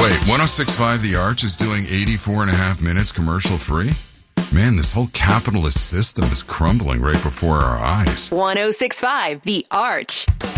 Wait, 106.5 The Arch is doing 84 and a half minutes commercial free? Man, this whole capitalist system is crumbling right before our eyes. 106.5 The Arch.